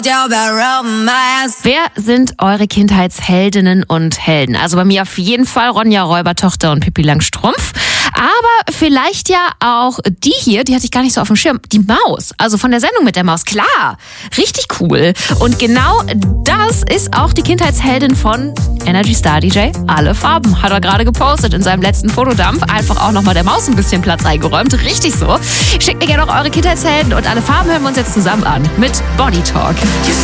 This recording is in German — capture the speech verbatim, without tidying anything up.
Wer sind eure Kindheitsheldinnen und Helden? Also bei mir auf jeden Fall Ronja Räubertochter und Pippi Langstrumpf. Aber vielleicht ja auch die hier, die hatte ich gar nicht so auf dem Schirm, die Maus. Also von der Sendung mit der Maus. Klar, richtig cool. Und genau das ist auch die Kindheitsheldin von Energy Star D J Alle Farben. Hat er gerade gepostet in seinem letzten Fotodampf. Einfach auch nochmal der Maus ein bisschen Platz eingeräumt. Richtig so. Schickt mir gerne auch eure Kindheitshelden und Alle Farben hören wir uns jetzt zusammen an mit Body Talk.